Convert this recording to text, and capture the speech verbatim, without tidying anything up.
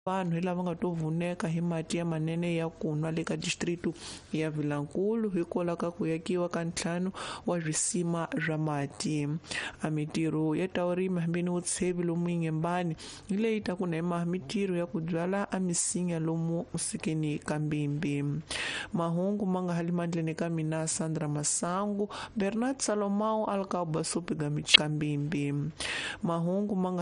vanhu hi lava nga to vuneka hi mati ya manene ya kunwa le ka distritu ya Vilankulu hikwalaho ka ku yakiwa ka ntlhanu wa visima swa mati. A mitirho ya taurima hambeni wo tshevi lomu Nyembani hi leyi ta ku nema mitirho ya ku byala a misinya lomu musikeni ka Mbimbi. Mahungu ma nga hali mandleni ka mina Sandra Masangu, Bernard Salomão, Alcau Basupi Gamichi ka Mbimbi. Mahungu ma nga